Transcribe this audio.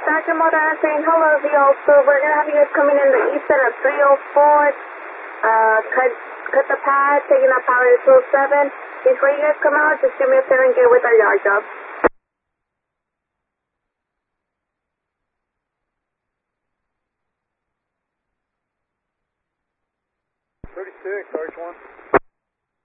Sergeant Motor saying hello, so we're going to have you guys coming in the east end of 304, cut the pad, taking out power to 207. Before you guys come out, just do me a favor and get with our yard job. 36, RH1.